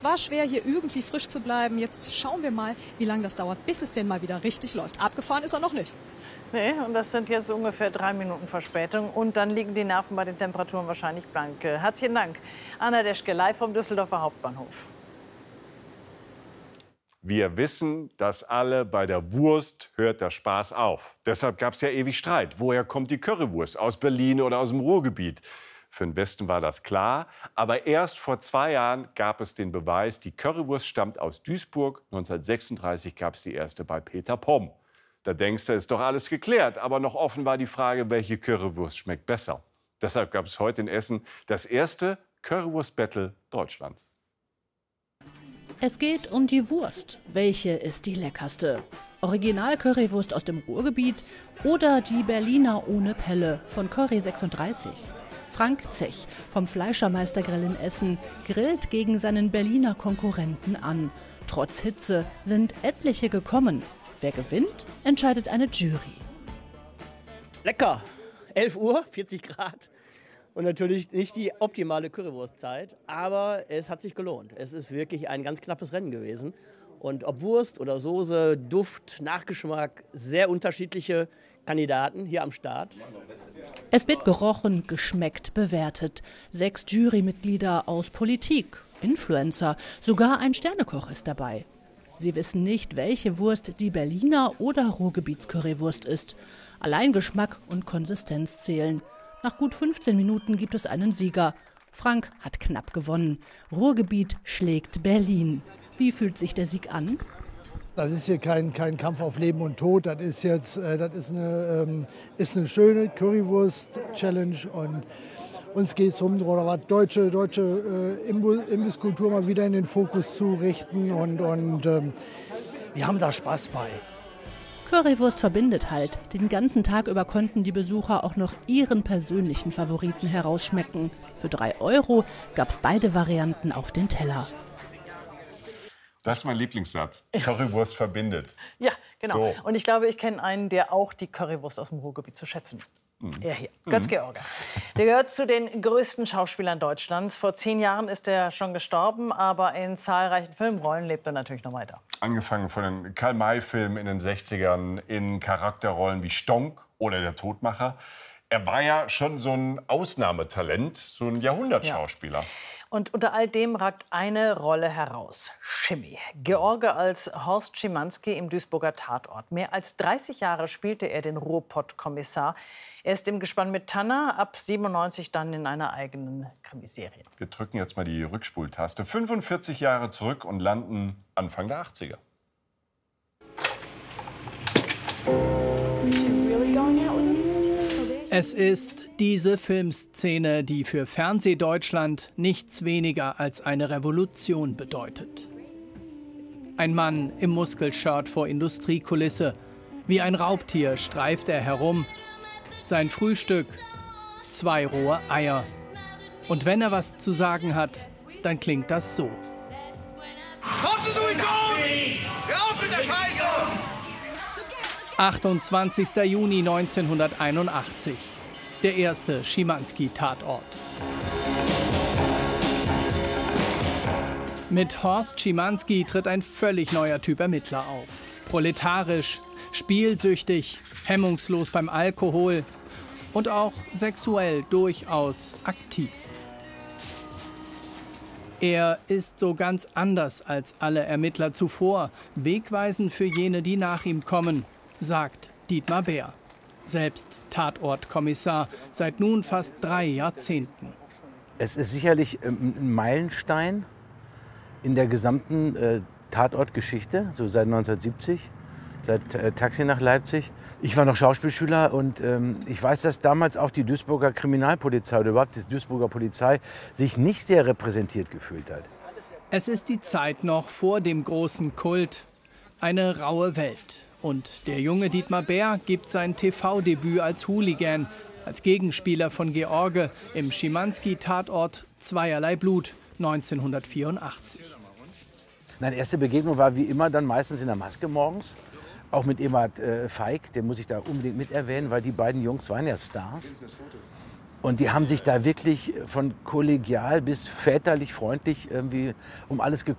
War schwer, hier irgendwie frisch zu bleiben. Jetzt schauen wir mal, wie lange das dauert, bis es denn mal wieder richtig läuft. Abgefahren ist er noch nicht. Nee, und das sind jetzt ungefähr 3 Minuten Verspätung. Und dann liegen die Nerven bei den Temperaturen wahrscheinlich blank. Herzlichen Dank, Anna Deschke, live vom Düsseldorfer Hauptbahnhof. Wir wissen, dass alle bei der Wurst hört der Spaß auf. Deshalb gab es ja ewig Streit. Woher kommt die Currywurst? Aus Berlin oder aus dem Ruhrgebiet? Für den Westen war das klar. Aber erst vor 2 Jahren gab es den Beweis, die Currywurst stammt aus Duisburg. 1936 gab es die erste bei Peter Pomm. Da denkst du, ist doch alles geklärt. Aber noch offen war die Frage, welche Currywurst schmeckt besser. Deshalb gab es heute in Essen das erste Currywurst-Battle Deutschlands. Es geht um die Wurst. Welche ist die leckerste? Original-Currywurst aus dem Ruhrgebiet oder die Berliner ohne Pelle von Curry 36? Frank Zech vom Fleischermeistergrill in Essen grillt gegen seinen Berliner Konkurrenten an. Trotz Hitze sind etliche gekommen. Wer gewinnt, entscheidet eine Jury. Lecker! 11 Uhr, 40 Grad. Und natürlich nicht die optimale Currywurstzeit, aber es hat sich gelohnt. Es ist wirklich ein ganz knappes Rennen gewesen. Und ob Wurst oder Soße, Duft, Nachgeschmack, sehr unterschiedliche Kandidaten hier am Start. Es wird gerochen, geschmeckt, bewertet. 6 Jurymitglieder aus Politik, Influencer, sogar ein Sternekoch ist dabei. Sie wissen nicht, welche Wurst die Berliner oder Ruhrgebietscurrywurst ist. Allein Geschmack und Konsistenz zählen. Nach gut 15 Minuten gibt es einen Sieger. Frank hat knapp gewonnen. Ruhrgebiet schlägt Berlin. Wie fühlt sich der Sieg an? Das ist hier kein Kampf auf Leben und Tod. Das ist jetzt eine schöne Currywurst-Challenge. Und uns geht es darum, deutsche Imbisskultur mal wieder in den Fokus zu richten. Und wir haben da Spaß bei. Currywurst verbindet halt. Den ganzen Tag über konnten die Besucher auch noch ihren persönlichen Favoriten herausschmecken. Für 3 € gab es beide Varianten auf den Teller. Das ist mein Lieblingssatz. Currywurst verbindet. Ja, genau. So. Und ich glaube, ich kenne einen, der auch die Currywurst aus dem Ruhrgebiet zu schätzen. Er hier, Götz-George. Der gehört zu den größten Schauspielern Deutschlands. Vor 10 Jahren ist er schon gestorben, aber in zahlreichen Filmrollen lebt er natürlich noch weiter. Angefangen von den Karl-May-Filmen in den 60ern, in Charakterrollen wie Stonk oder Der Todmacher. Er war ja schon so ein Ausnahmetalent, so ein Jahrhundertschauspieler. Ja. Und unter all dem ragt eine Rolle heraus: Schimmi. George als Horst Schimanski im Duisburger Tatort. Mehr als 30 Jahre spielte er den Ruhrpott-Kommissar. Er ist im Gespann mit Tanner, ab 97 dann in einer eigenen Krimiserie. Wir drücken jetzt mal die Rückspultaste 45 Jahre zurück und landen Anfang der 80er. Es ist diese Filmszene, die für Fernsehdeutschland nichts weniger als eine Revolution bedeutet. Ein Mann im Muskelshirt vor Industriekulisse. Wie ein Raubtier streift er herum. Sein Frühstück: 2 rohe Eier. Und wenn er was zu sagen hat, dann klingt das so. Trottel, du Idiot! Hör auf mit der Scheiße! 28. Juni 1981. Der erste Schimanski-Tatort. Mit Horst Schimanski tritt ein völlig neuer Typ Ermittler auf. Proletarisch, spielsüchtig, hemmungslos beim Alkohol und auch sexuell durchaus aktiv. Er ist so ganz anders als alle Ermittler zuvor, wegweisend für jene, die nach ihm kommen, sagt Dietmar Bär, selbst Tatortkommissar seit nun fast 3 Jahrzehnten. Es ist sicherlich ein Meilenstein in der gesamten Tatortgeschichte, so seit 1970, seit Taxi nach Leipzig. Ich war noch Schauspielschüler und ich weiß, dass damals auch die Duisburger Kriminalpolizei oder überhaupt die Duisburger Polizei sich nicht sehr repräsentiert gefühlt hat. Es ist die Zeit noch vor dem großen Kult, eine raue Welt. Und der junge Dietmar Bär gibt sein TV-Debüt als Hooligan, als Gegenspieler von George im Schimanski-Tatort Zweierlei Blut 1984. Meine erste Begegnung war wie immer dann meistens in der Maske morgens. Auch mit Ewald Feig, den muss ich da unbedingt mit erwähnen, weil die beiden Jungs waren ja Stars. Und die haben sich da wirklich von kollegial bis väterlich freundlich irgendwie um alles gekümmert.